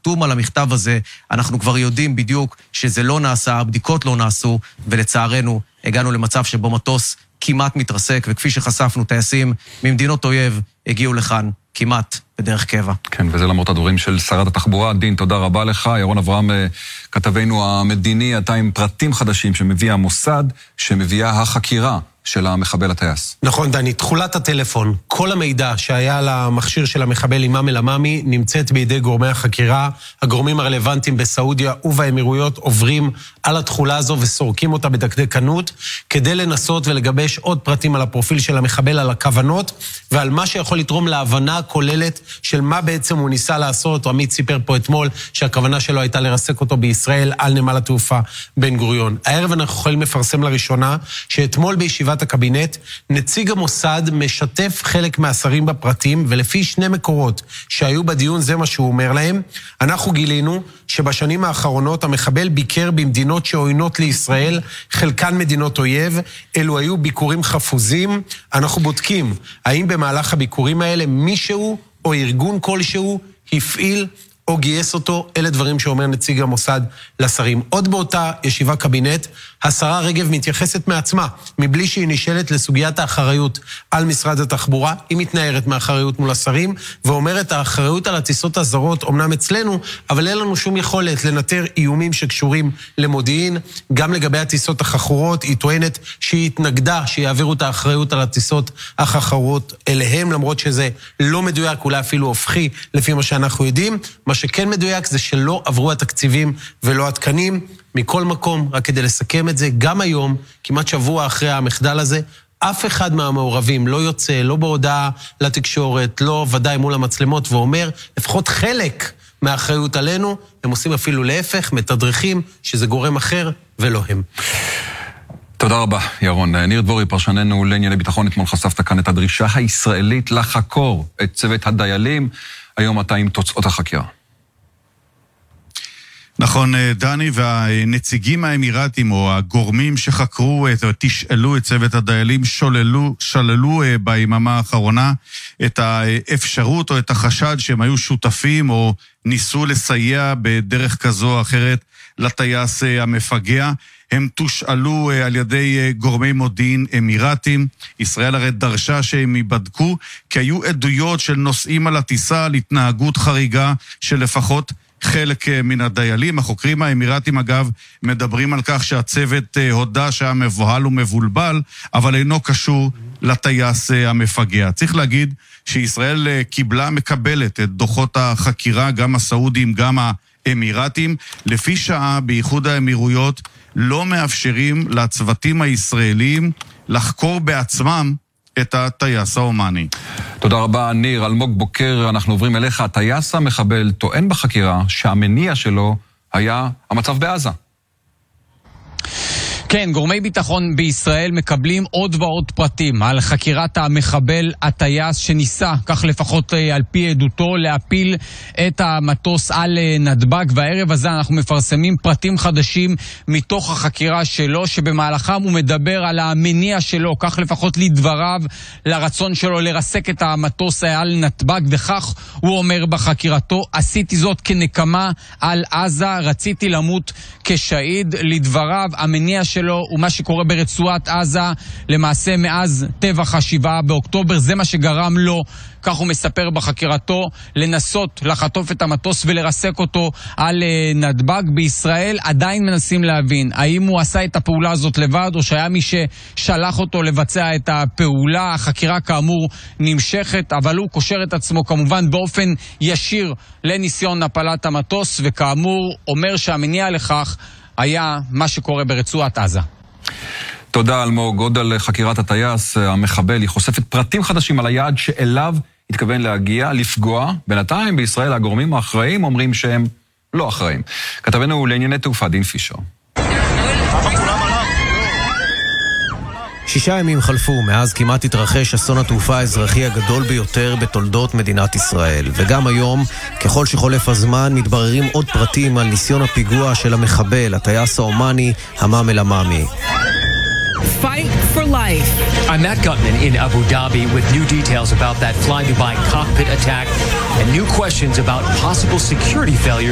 חתום על המכתב הזה, אנחנו כבר יודעים בדיוק שזה לא נעשה, הבדיקות לא נעשו, ולצערנו הגענו למצב שבו מטוס כמעט מתרסק, וכפי שחשפנו, טייסים ממדינות אויב הגיעו לכאן כמעט בדרך קבע. כן, וזה למרות הדברים של שרת התחבורה. דין, תודה רבה לך. ירון אברהם, כתבנו המדיני, אתה עם פרטים חדשים שמביא המוסד, שמביאה החקירה של המחבל הטייס. נכון, דני, תחולת הטלפון, כל המידע שהיה למכשיר של המחבל אימאם אל-עמאמי נמצאת בידי גורמי החקירה. הגורמים הרלוונטיים בסעודיה ובאמירויות עוברים על התחולה הזו וסורקים אותה בדקדקנות כדי לנסות ולגבש עוד פרטים על הפרופיל של המחבל, על הכוונות ועל מה שיכול לתרום להבנה כוללת של מה בעצם הוא ניסה לעשות. עמית סיפר פה אתמול שהכוונה שלו הייתה לרסק אותו בישראל על נמל התעופה בן גוריון. הערב אנחנו יכולים לפרסם לראשונה שאתמול בישיבת הקבינט נציג המוסד משתף חלק מהשרים בפרטים, ולפי שני מקורות שהיו בדיון זה מה שהוא אומר להם. אנחנו גילינו שבשנים האחרונות המחבל ביקר במדינות שעוינות לישראל, חלקן מדינות אויב. אלו היו ביקורים חפוזים. אנחנו בודקים האם במהלך הביקורים האלה מישהו או ארגון כלשהו הפעיל או גייס אותו. אלה דברים שאומר נציג המוסד לשרים. עוד באותה ישיבה קבינט, השרה רגב מתייחסת מעצמה, מבלי שהיא נשאלת לסוגיית האחריות על משרד התחבורה. היא מתנערת מאחריות מול השרים, ואומרת האחריות על הטיסות הזרות אומנם אצלנו, אבל אין לנו שום יכולת לנטר איומים שקשורים למודיעין. גם לגבי הטיסות החכורות, היא טוענת שהיא התנגדה שיעבירו את האחריות על הטיסות החכורות אליהם, למרות שזה לא מדויק, אולי אפילו הופכי לפי מה שאנחנו יודעים. מה שכן מדויק זה שלא עברו התקציבים ולא התקנים. מכל מקום, רק כדי לסכם את זה, גם היום, כמעט שבוע אחרי המחדל הזה, אף אחד מהמעורבים לא יוצא, לא בהודעה לתקשורת, לא ודאי מול המצלמות, ואומר, לפחות חלק מהאחריות עלינו, הם עושים אפילו להפך, מתדרכים שזה גורם אחר ולא הם. תודה רבה, ירון. ניר דבורי, פרשננו לענייני ביטחון, אתמול חשפת כאן את הדרישה הישראלית לחקור את צוות הדיילים. היום אתה עם תוצאות החקירה. נכון, דני, והנציגים האמירתים או הגורמים שחקרו, תשאלו את צוות הדיילים, שללו ביממה האחרונה את האפשרות או את החשד שהם היו שותפים או ניסו לסייע בדרך כזו או אחרת לטייס המפגע. הם תושאלו על ידי גורמי מודיעין אמירתים. ישראל הרי דרשה שהם ייבדקו, כי היו עדויות של נוסעים על הטיסה על התנהגות חריגה של לפחות חלק מן הדיילים. החוקרים האמירתים אגב מדברים על כך שהצוות הודע שהיה מבוהל ומבולבל, אבל אינו קשור לטייס המפגע. צריך להגיד שישראל מקבלת את דוחות החקירה, גם הסעודים, גם האמירתים. לפי שעה באיחוד האמירויות לא מאפשרים לצוותים הישראלים לחקור בעצמם את הטייס האומני. תודה רבה, ניר. אלמוג בוקר, אנחנו עוברים אליך. הטייס המחבל טוען בחקירה שהמניע שלו היה המצב בעזה. כן, גורמי ביטחון בישראל מקבלים עוד ועוד פרטים על חקירת המחבל הטייס שניסה, כך לפחות על פי עדותו, להפיל את המטוס על נתב"ג, והערב הזה אנחנו מפרסמים פרטים חדשים מתוך החקירה שלו, שבמהלכם הוא מדבר על המניע שלו, כך לפחות לדבריו, לרצון שלו לרסק את המטוס על נתב"ג, וכך הוא אומר בחקירתו, עשיתי זאת כנקמה על עזה, רציתי למות כשהיד. לדבריו, המניע שלו ומה שקורה ברצועת עזה, למעשה מאז טבח 7 באוקטובר, זה מה שגרם לו, כך הוא מספר בחקירתו, לנסות לחטוף את המטוס ולרסק אותו על נתב"ג. בישראל עדיין מנסים להבין האם הוא עשה את הפעולה הזאת לבד או שהיה מי ששלח אותו לבצע את הפעולה. החקירה כאמור נמשכת, אבל הוא קושר את עצמו כמובן באופן ישיר לניסיון הפלת המטוס, וכאמור אומר שהמניע לכך היה מה שקורה ברצועת עזה. תודה אלמוג. עוד על חקירת הטייס המחבל, היא חושפת פרטים חדשים על היעד שאליו התכוון להגיע, לפגוע. בינתיים בישראל הגורמים האחראים אומרים שהם לא אחראים. כתבנו לענייני תעופה דין פישר. 6 ימים חלפו מאז כמעט התרחש אסון התעופה האזרחי הגדול ביותר בתולדות מדינת ישראל. וגם היום, ככל שחולף הזמן, מתבררים עוד פרטים על ניסיון הפיגוע של המחבל, הטייס האומני, אימאם אל-עמאמי. Fight for life. I'm Matt Gutman in Abu Dhabi with new details about that Fly Dubai cockpit attack and new questions about possible security failures